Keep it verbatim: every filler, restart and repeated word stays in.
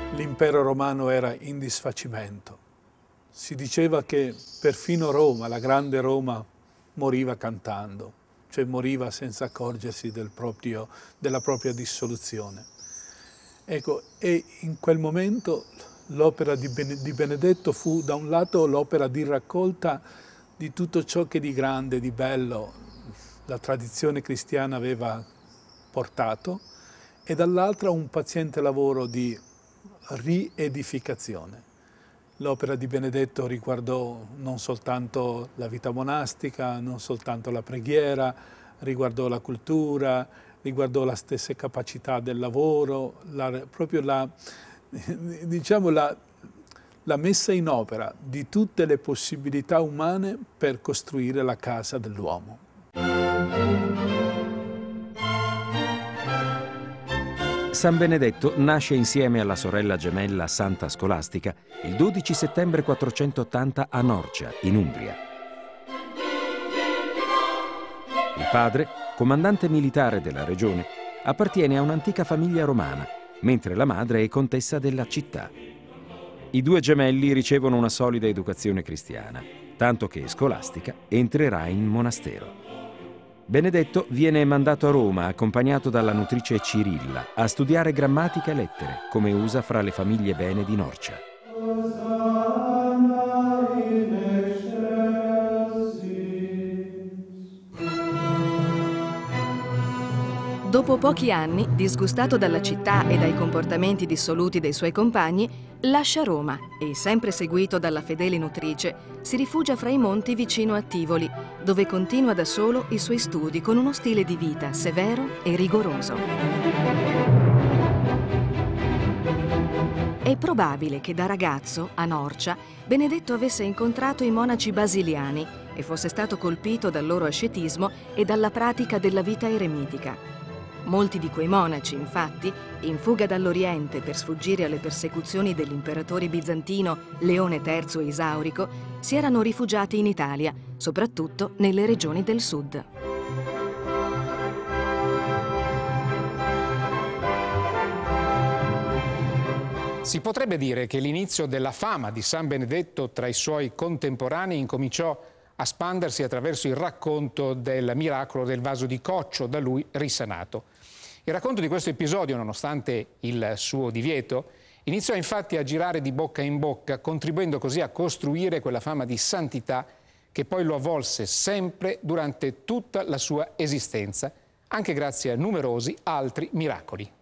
l'impero romano era in disfacimento. Si diceva che perfino Roma, la grande Roma, moriva cantando, cioè moriva senza accorgersi del proprio, della propria dissoluzione. Ecco, e in quel momento l'opera di Benedetto fu da un lato l'opera di raccolta di tutto ciò che di grande, di bello la tradizione cristiana aveva portato, e dall'altra un paziente lavoro di riedificazione. L'opera di Benedetto riguardò non soltanto la vita monastica, non soltanto la preghiera, riguardò la cultura, riguardò la stessa capacità del lavoro, la, proprio la, diciamo la, la messa in opera di tutte le possibilità umane per costruire la casa dell'uomo. San Benedetto nasce insieme alla sorella gemella Santa Scolastica il dodici settembre quattrocentottanta a Norcia, in Umbria. Il padre, comandante militare della regione, appartiene a un'antica famiglia romana, mentre la madre è contessa della città. I due gemelli ricevono una solida educazione cristiana, tanto che Scolastica entrerà in monastero. Benedetto viene mandato a Roma accompagnato dalla nutrice Cirilla a studiare grammatica e lettere, come usa fra le famiglie bene di Norcia. Dopo pochi anni, disgustato dalla città e dai comportamenti dissoluti dei suoi compagni, lascia Roma e, sempre seguito dalla fedele nutrice, si rifugia fra i monti vicino a Tivoli, dove continua da solo i suoi studi con uno stile di vita severo e rigoroso. È probabile che da ragazzo, a Norcia, Benedetto avesse incontrato i monaci basiliani e fosse stato colpito dal loro ascetismo e dalla pratica della vita eremitica. Molti di quei monaci, infatti, in fuga dall'Oriente per sfuggire alle persecuzioni dell'imperatore bizantino Leone terzo Isaurico, si erano rifugiati in Italia, soprattutto nelle regioni del sud. Si potrebbe dire che l'inizio della fama di San Benedetto tra i suoi contemporanei incominciò a spandersi attraverso il racconto del miracolo del vaso di coccio da lui risanato. Il racconto di questo episodio, nonostante il suo divieto, iniziò infatti a girare di bocca in bocca, contribuendo così a costruire quella fama di santità che poi lo avvolse sempre durante tutta la sua esistenza, anche grazie a numerosi altri miracoli.